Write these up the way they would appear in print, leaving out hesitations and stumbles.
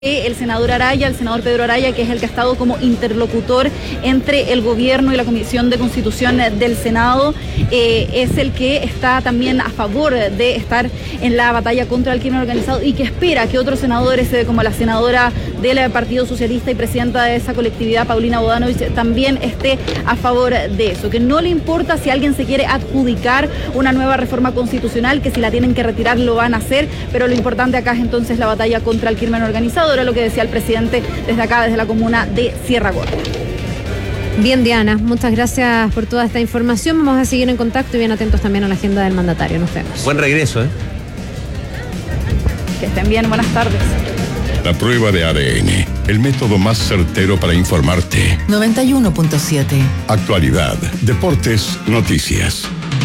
El senador Pedro Araya, que es el que ha estado como interlocutor entre el gobierno y la Comisión de Constitución del Senado, es el que está también a favor de estar en la batalla contra el crimen organizado y que espera que otros senadores, como la senadora del Partido Socialista y presidenta de esa colectividad, Paulina Bodanovich, también esté a favor de eso, que no le importa si alguien se quiere adjudicar una nueva reforma constitucional, que si la tienen que retirar lo van a hacer, pero lo importante acá es entonces la batalla contra el crimen organizado. Era lo que decía el presidente desde acá, desde la comuna de Sierra Gorda. Bien, Diana, muchas gracias por toda esta información. Vamos a seguir en contacto y bien atentos también a la agenda del mandatario. Nos vemos. Buen regreso, ¿eh? Que estén bien, buenas tardes. La prueba de ADN, el método más certero para informarte. 91.7. Actualidad, deportes, noticias.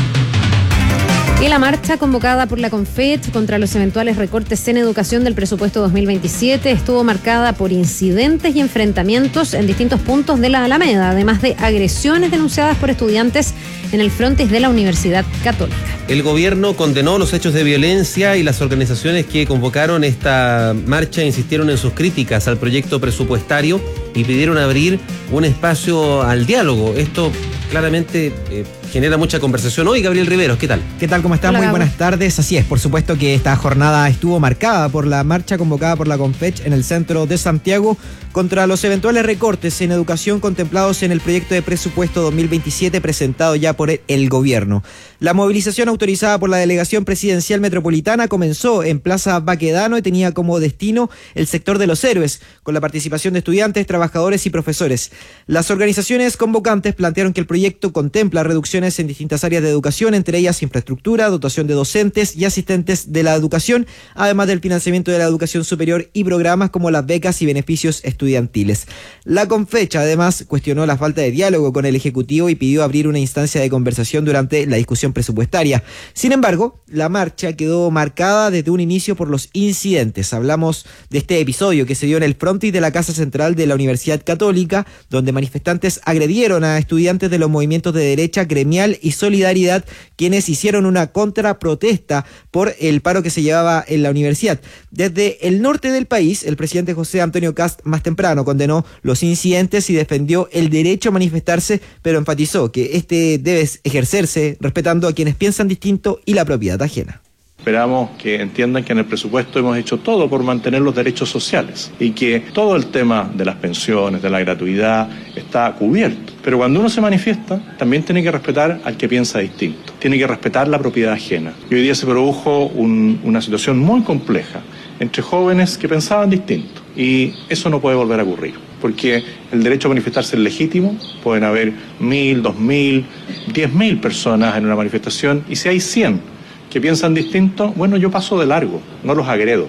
Y la marcha convocada por la CONFECH contra los eventuales recortes en educación del presupuesto 2027 estuvo marcada por incidentes y enfrentamientos en distintos puntos de la Alameda, además de agresiones denunciadas por estudiantes en el frontis de la Universidad Católica. El gobierno condenó los hechos de violencia y las organizaciones que convocaron esta marcha insistieron en sus críticas al proyecto presupuestario y pidieron abrir un espacio al diálogo. Esto claramente genera mucha conversación. Hoy, Gabriel Riveros, ¿qué tal? ¿Qué tal? ¿Cómo están? Hola, muy Gabo. buenas tardes. Así es, por supuesto que esta jornada estuvo marcada por la marcha convocada por la CONFECH en el centro de Santiago contra los eventuales recortes en educación contemplados en el proyecto de presupuesto 2027 presentado ya por el gobierno. La movilización autorizada por la Delegación Presidencial Metropolitana comenzó en Plaza Baquedano y tenía como destino el sector de los héroes, con la participación de estudiantes, trabajadores y profesores. Las organizaciones convocantes plantearon que el proyecto contempla reducciones en distintas áreas de educación, entre ellas infraestructura, dotación de docentes y asistentes de la educación, además del financiamiento de la educación superior y programas como las becas y beneficios estudiantiles. La CONFECH además cuestionó la falta de diálogo con el Ejecutivo y pidió abrir una instancia de conversación durante la discusión presupuestaria. Sin embargo, la marcha quedó marcada desde un inicio por los incidentes. Hablamos de este episodio que se dio en el frontis de la Casa Central de la Universidad Católica, donde manifestantes agredieron a estudiantes de los movimientos de derecha, Gremial y Solidaridad, quienes hicieron una contraprotesta por el paro que se llevaba en la universidad. Desde el norte del país, el presidente José Antonio Kast más temprano condenó los incidentes y defendió el derecho a manifestarse, pero enfatizó que este debe ejercerse respetando a quienes piensan distinto y la propiedad ajena. Esperamos que entiendan que en el presupuesto hemos hecho todo por mantener los derechos sociales y que todo el tema de las pensiones, de la gratuidad, está cubierto. Pero cuando uno se manifiesta, también tiene que respetar al que piensa distinto, tiene que respetar la propiedad ajena. Y hoy día se produjo una situación muy compleja entre jóvenes que pensaban distinto y eso no puede volver a ocurrir. Porque el derecho a manifestarse es legítimo, pueden haber 1.000, 2.000, 10.000 personas en una manifestación y si hay 100 que piensan distinto, bueno, yo paso de largo, no los agredo.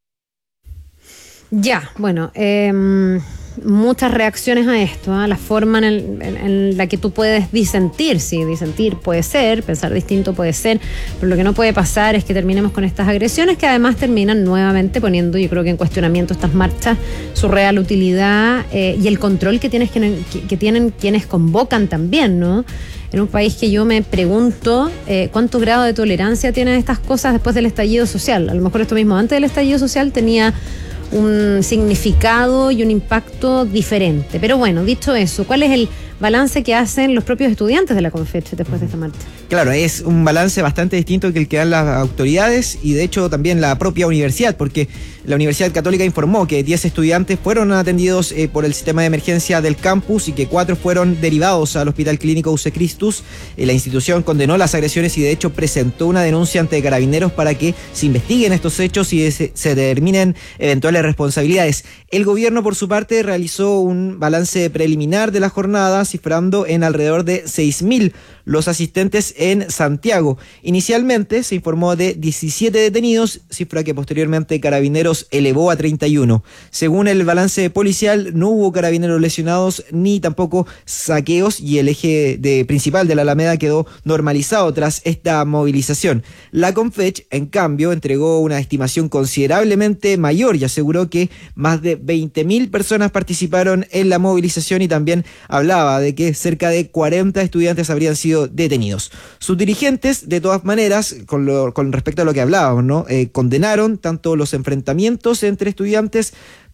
Ya, bueno, muchas reacciones a esto, la forma en la que tú puedes disentir. Sí, disentir puede ser, pensar distinto puede ser, pero lo que no puede pasar es que terminemos con estas agresiones que además terminan nuevamente poniendo, yo creo que en cuestionamiento estas marchas, su real utilidad y el control que tienen quienes convocan también, ¿no? En un país que yo me pregunto cuánto grado de tolerancia tienen estas cosas después del estallido social. A lo mejor esto mismo antes del estallido social tenía un significado y un impacto diferente. Pero bueno, dicho eso, ¿cuál es el balance que hacen los propios estudiantes de la CONFECH después de esta marcha? Claro, es un balance bastante distinto que el que dan las autoridades y de hecho también la propia universidad, porque la Universidad Católica informó que 10 estudiantes fueron atendidos por el sistema de emergencia del campus y que 4 fueron derivados al Hospital Clínico UC Christus. La institución condenó las agresiones y de hecho presentó una denuncia ante Carabineros para que se investiguen estos hechos y se determinen eventuales responsabilidades. El gobierno, por su parte, realizó un balance preliminar de la jornada, cifrando en alrededor de 6.000 los asistentes en Santiago. Inicialmente se informó de 17 detenidos, cifra que posteriormente Carabineros elevó a 31. Según el balance policial, no hubo carabineros lesionados ni tampoco saqueos y el eje principal de la Alameda quedó normalizado tras esta movilización. La CONFECH, en cambio, entregó una estimación considerablemente mayor y aseguró que más de 20.000 personas participaron en la movilización y también hablaba de que cerca de 40 estudiantes habrían sido detenidos. Sus dirigentes, de todas maneras, con respecto a lo que hablábamos, ¿no? Condenaron tanto los enfrentamientos entre estudiantes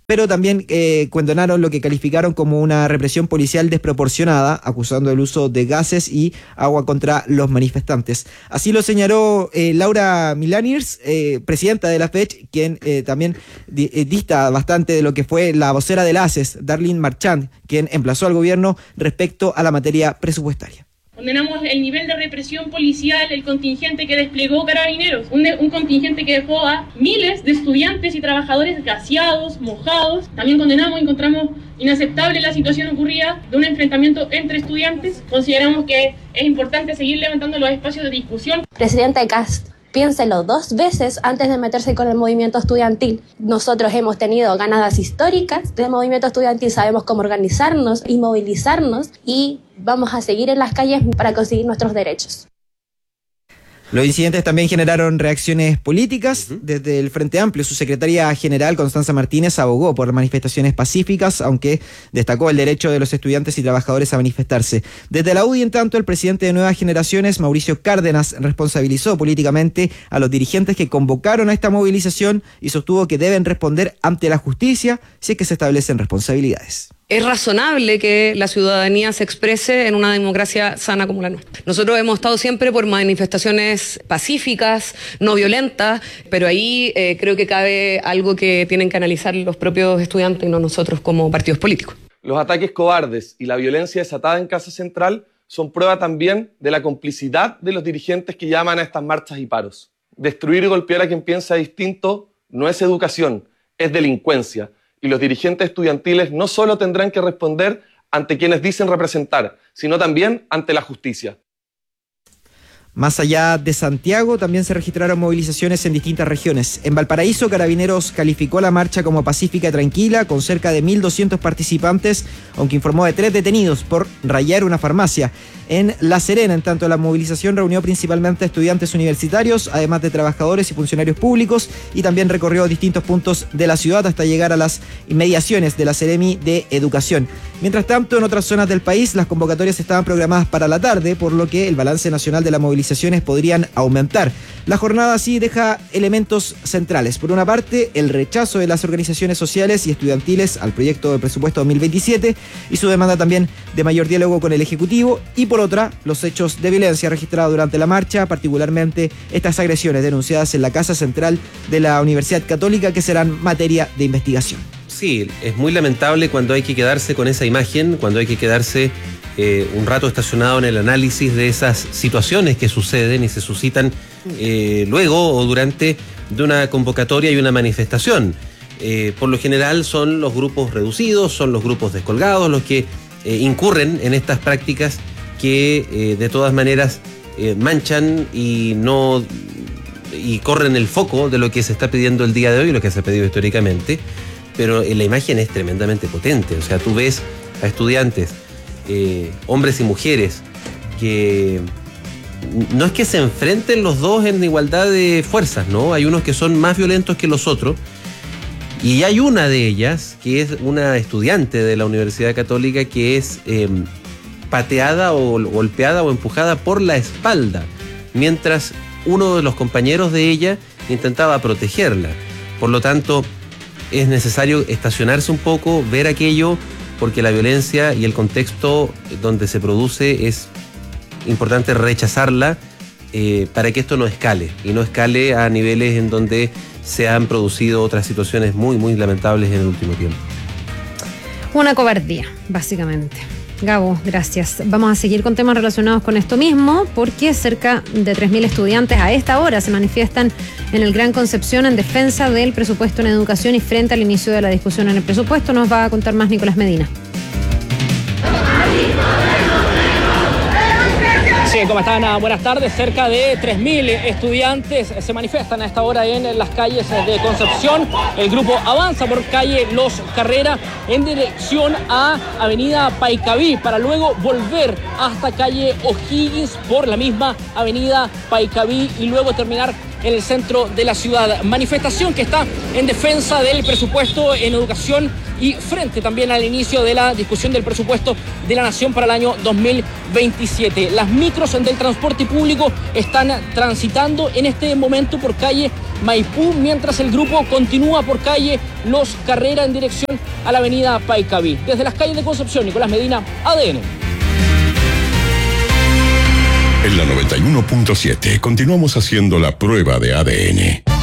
pero también condenaron lo que calificaron como una represión policial desproporcionada, acusando el uso de gases y agua contra los manifestantes. Así lo señaló Laura Milaniers, presidenta de la FECH, quien también dista bastante de lo que fue la vocera del ACES, Darlene Marchand, quien emplazó al gobierno respecto a la materia presupuestaria. Condenamos el nivel de represión policial, el contingente que desplegó Carabineros, un contingente que dejó a miles de estudiantes y trabajadores gaseados, mojados. También condenamos y encontramos inaceptable la situación ocurrida de un enfrentamiento entre estudiantes. Consideramos que es importante seguir levantando los espacios de discusión. Presidente Kast, piénselo 2 veces antes de meterse con el movimiento estudiantil. Nosotros hemos tenido ganadas históricas del movimiento estudiantil, sabemos cómo organizarnos y movilizarnos y vamos a seguir en las calles para conseguir nuestros derechos. Los incidentes también generaron reacciones políticas. Desde el Frente Amplio, su secretaria general, Constanza Martínez, abogó por manifestaciones pacíficas, aunque destacó el derecho de los estudiantes y trabajadores a manifestarse. Desde la UDI, en tanto, el presidente de Nuevas Generaciones, Mauricio Cárdenas, responsabilizó políticamente a los dirigentes que convocaron a esta movilización y sostuvo que deben responder ante la justicia si es que se establecen responsabilidades. Es razonable que la ciudadanía se exprese en una democracia sana como la nuestra. Nosotros hemos estado siempre por manifestaciones pacíficas, no violentas, pero ahí creo que cabe algo que tienen que analizar los propios estudiantes y no nosotros como partidos políticos. Los ataques cobardes y la violencia desatada en Casa Central son prueba también de la complicidad de los dirigentes que llaman a estas marchas y paros. Destruir y golpear a quien piensa distinto no es educación, es delincuencia. Y los dirigentes estudiantiles no solo tendrán que responder ante quienes dicen representar, sino también ante la justicia. Más allá de Santiago, también se registraron movilizaciones en distintas regiones. En Valparaíso, Carabineros calificó la marcha como pacífica y tranquila, con cerca de 1.200 participantes, aunque informó de 3 detenidos por rayar una farmacia. En La Serena, en tanto, la movilización reunió principalmente a estudiantes universitarios, además de trabajadores y funcionarios públicos, y también recorrió distintos puntos de la ciudad hasta llegar a las inmediaciones de la Seremi de Educación. Mientras tanto, en otras zonas del país, las convocatorias estaban programadas para la tarde, por lo que el balance nacional de las movilizaciones podrían aumentar. La jornada así deja elementos centrales. Por una parte, el rechazo de las organizaciones sociales y estudiantiles al proyecto de presupuesto 2027 y su demanda también de mayor diálogo con el Ejecutivo, y por otra, los hechos de violencia registrados durante la marcha, particularmente estas agresiones denunciadas en la Casa Central de la Universidad Católica, que serán materia de investigación. Sí, es muy lamentable cuando hay que quedarse con esa imagen, cuando hay que quedarse un rato estacionado en el análisis de esas situaciones que suceden y se suscitan luego o durante de una convocatoria y una manifestación. Por lo general son los grupos reducidos, son los grupos descolgados los que incurren en estas prácticas que de todas maneras manchan y corren el foco de lo que se está pidiendo el día de hoy, lo que se ha pedido históricamente. Pero la imagen es tremendamente potente. O sea, tú ves a estudiantes, hombres y mujeres, que no es que se enfrenten los dos en igualdad de fuerzas, ¿no? Hay unos que son más violentos que los otros. Y hay una de ellas, que es una estudiante de la Universidad Católica, que es pateada o golpeada o empujada por la espalda, mientras uno de los compañeros de ella intentaba protegerla. Por lo tanto, es necesario estacionarse un poco, ver aquello, porque la violencia y el contexto donde se produce es importante rechazarla para que esto no escale, y no escale a niveles en donde se han producido otras situaciones muy, muy lamentables en el último tiempo. Una cobardía, básicamente. Gabo, gracias. Vamos a seguir con temas relacionados con esto mismo, porque cerca de 3.000 estudiantes a esta hora se manifiestan en el Gran Concepción en defensa del presupuesto en educación y frente al inicio de la discusión en el presupuesto. Nos va a contar más Nicolás Medina. Sí, ¿cómo están? Buenas tardes. Cerca de 3.000 estudiantes se manifiestan a esta hora en las calles de Concepción. El grupo avanza por calle Los Carrera en dirección a avenida Paikaví, para luego volver hasta calle O'Higgins por la misma avenida Paikaví y luego terminar en el centro de la ciudad. Manifestación que está en defensa del presupuesto en educación y frente también al inicio de la discusión del presupuesto de la Nación para el año 2027. Las micros del transporte público están transitando en este momento por calle Maipú, mientras el grupo continúa por calle Los Carrera en dirección a la avenida Paicaví. Desde las calles de Concepción, Nicolás Medina, ADN. En la 91.7 continuamos haciendo la prueba de ADN.